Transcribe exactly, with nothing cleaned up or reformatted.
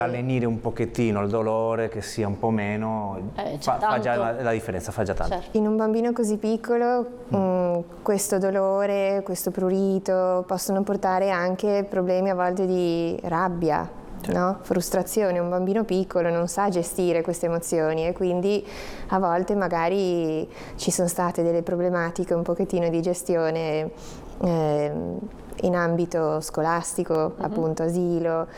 Allenire un pochettino il dolore, che sia un po' meno, Eh, fa, fa già tanto. la, la differenza, fa già tanto. Certo. In un bambino così piccolo mh, questo dolore, questo prurito possono portare anche problemi a volte di rabbia, no? Frustrazione. Un bambino piccolo non sa gestire queste emozioni e quindi a volte magari ci sono state delle problematiche un pochettino di gestione eh, in ambito scolastico, appunto asilo.